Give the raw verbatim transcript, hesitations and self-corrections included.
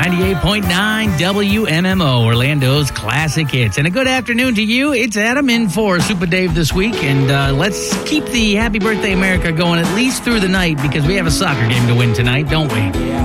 ninety-eight point nine W M M O, Orlando's classic hits. And a good afternoon to you. It's Adam in for Super Dave this week. And uh, let's keep the Happy Birthday America going at least through the night because we have a soccer game to win tonight, don't we?